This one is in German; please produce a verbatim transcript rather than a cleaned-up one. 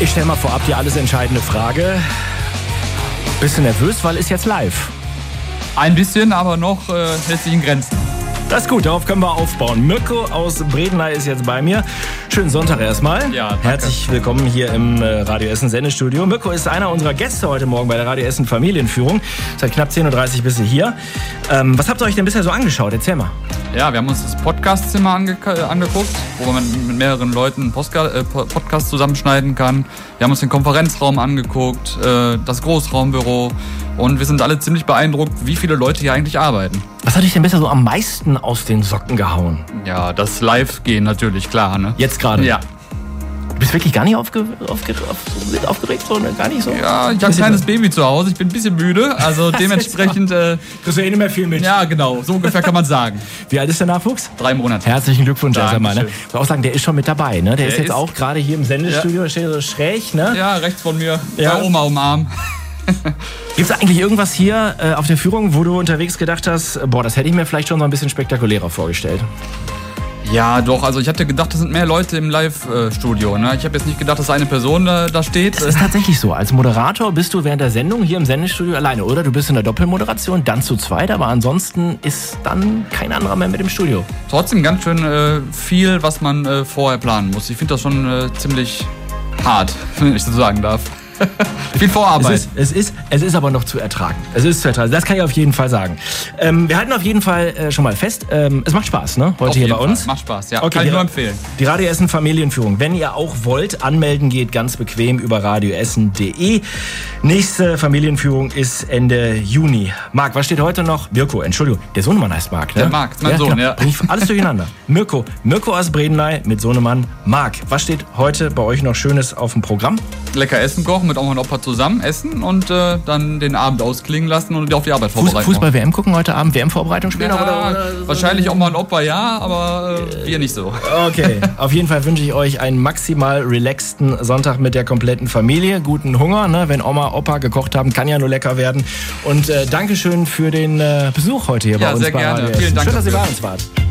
Ich stelle mal vorab die alles entscheidende Frage. Bist du nervös, weil ist jetzt live? Ein bisschen, aber noch äh, hält sich in Grenzen. Das ist gut, darauf können wir aufbauen. Mirko aus Bredeney ist jetzt bei mir. Schönen Sonntag erstmal. Ja, danke. Herzlich willkommen hier im äh, Radio Essen Sendestudio. Mirko ist einer unserer Gäste heute Morgen bei der Radio Essen Familienführung. Seit knapp zehn Uhr dreißig bist du hier. Ähm, was habt ihr euch denn bisher so angeschaut? Erzähl mal. Ja, wir haben uns das Podcastzimmer ange- angeguckt, wo man mit mehreren Leuten einen Postka- äh, Podcast zusammenschneiden kann. Wir haben uns den Konferenzraum angeguckt, äh, das Großraumbüro. Und wir sind alle ziemlich beeindruckt, wie viele Leute hier eigentlich arbeiten. Was hat dich denn bisher so am meisten aus den Socken gehauen? Ja, das Live-Gehen natürlich, klar, ne? Jetzt gerade? Ja. Du bist wirklich gar nicht aufge- aufge- auf- aufgeregt, so, ne? Gar nicht so? Ja, ich habe ein kleines Baby zu Hause, ich bin ein bisschen müde, also dementsprechend... Äh, Kriegst du eh nicht mehr viel mit. ja, genau, so ungefähr kann man sagen. Wie alt ist der Nachwuchs? Drei Monate. Herzlichen Glückwunsch erst einmal. Ne? Dankeschön. Ich muss auch sagen, der ist schon mit dabei. Ne? Der, Der ist jetzt ist- auch gerade hier im Sendestudio, ja. Steht so schräg. Ne? Ja, rechts von mir, Ja. bei Oma umarmen. Gibt es eigentlich irgendwas hier äh, auf der Führung, wo du unterwegs gedacht hast, boah, das hätte ich mir vielleicht schon so ein bisschen spektakulärer vorgestellt? Ja, doch, also ich hatte gedacht, es sind mehr Leute im Live-Studio. Ne? Ich habe jetzt nicht gedacht, dass eine Person da, da steht. Das ist tatsächlich so. Als Moderator bist du während der Sendung hier im Sendestudio alleine, oder? Du bist in der Doppelmoderation, dann zu zweit, aber ansonsten ist dann kein anderer mehr mit im Studio. Trotzdem ganz schön äh, viel, was man äh, vorher planen muss. Ich finde das schon äh, ziemlich hart, wenn ich so sagen darf. Viel Vorarbeit. Es ist, es, ist, es ist aber noch zu ertragen. Es ist zu ertragen. Das kann ich auf jeden Fall sagen. Ähm, wir halten auf jeden Fall äh, schon mal fest. Ähm, es macht Spaß, ne? Heute Auf hier jeden bei uns. Fall. Macht Spaß, ja. Okay, Kann ich die- nur empfehlen. Die Radio Essen Familienführung. Wenn ihr auch wollt, anmelden geht ganz bequem über radioessen punkt de. Nächste Familienführung ist Ende Juni. Marc, was steht heute noch? Mirko, Entschuldigung, der Sohnemann heißt Marc, ne? Der Marc, mein Sohn, ja. Bring ich alles durcheinander. Mirko, Mirko aus Bredeney mit Sohnemann Marc. Was steht heute bei euch noch Schönes auf dem Programm? Lecker Essen kochen mit Oma und Opa zusammen essen und äh, dann den Abend ausklingen lassen und auf die Arbeit Fuß, vorbereiten. Fußball-W M gucken heute Abend? W M-Vorbereitung spielen Ja, noch? Oder, oder? wahrscheinlich Oma und Opa ja, aber äh, wir nicht so. Okay, auf jeden Fall wünsche ich euch einen maximal relaxten Sonntag mit der kompletten Familie. Guten Hunger, ne? Wenn Oma, Opa gekocht haben, kann ja nur lecker werden. Und äh, Dankeschön für den äh, Besuch heute hier Ja, bei uns sehr bei gerne. Radio Vielen Essen. Dank Schön, dass ihr dafür. bei uns wart.